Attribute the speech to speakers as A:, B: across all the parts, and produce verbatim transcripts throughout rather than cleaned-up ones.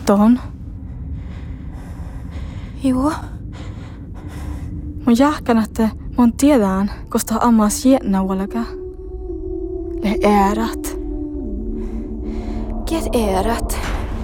A: Ton.
B: Joo.
A: Mun jahkan, että mun tiedään, kosta ammas jätnä valka. Le äärat.
B: Get äärat.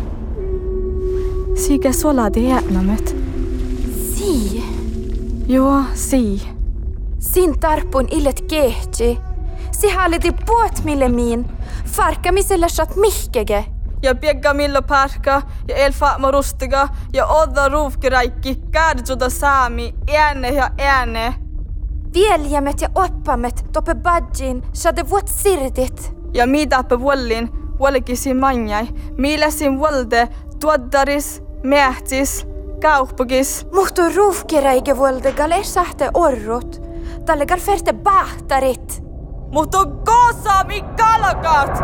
A: Sikä soladi jätnämet.
B: Si.
A: Joo, si.
B: Sin tarpun illet kehti. Si halliti puot mille miin. Farkamisella shat mihkege.
A: Ja piegga millo parka, ja elfaama rustiga, ja odda ruufkiraikki, kärjuda saami, ääne ja ääne.
B: Vieljämet ja oppamet toppe badjin, shade vuot sirdit.
A: Ja miitappe vuollin, vuolikisi manjai, miilesin vuolde, tuoddaris, mehtis, kauppagis.
B: Muhtu ruufkiraike vuolde gale sahte orrut. Talle gal ferte bahtarit.
A: Muhtu goosaami kalakat!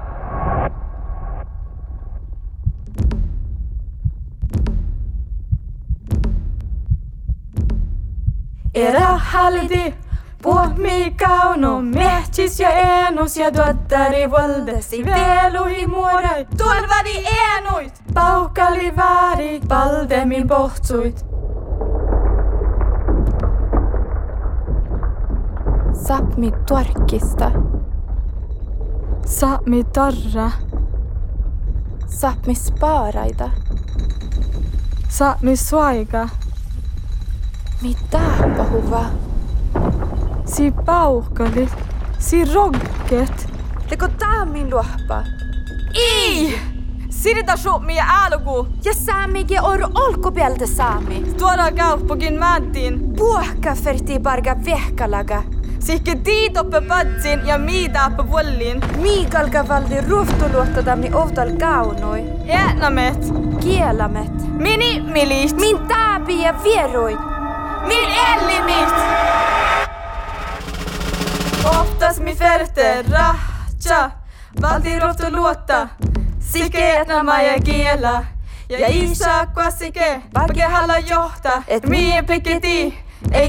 A: Era halliti, puhmi kauno, mehtis ja enus ja tuottari voldesi veluhi muodai, tulvadi enuit, paukali vaari, paldemin pohtsuit.
B: Sapmi tuarkista.
A: Sapmi torra.
B: Sapmi sparaida.
A: Sapmi suaika.
B: Mitä pahuva?
A: Si pauhkalit, si rogget.
B: Teko taamin luohpa.
A: I! Sirita suomi ja älku.
B: Ja saamige or olkupieltä saami.
A: Tuoda kauppugin mänttiin.
B: Puhka ferti barga vehkalaga.
A: Sihke tiitoppe patsin ja miitaappe vuollin.
B: Miikalga valdi ruuftuluottadami ovdal kaunoi.
A: Jätnämet.
B: Kielamet.
A: Mini milist.
B: Min taapi ja vieroit.
A: Min ellimit. Oftas mi ferte rahtsa. Valdi ruuftuluotta. Sike jätnämä ja kiela. Ja isa kvasike. Pake halla johta. Et mie piketi.